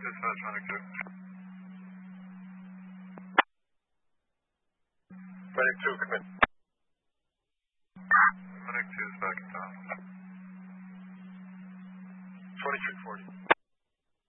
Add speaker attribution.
Speaker 1: Dispatch, Medic 2.
Speaker 2: Medic 2, come in.
Speaker 1: Medic 2 is back in town.
Speaker 2: 2340.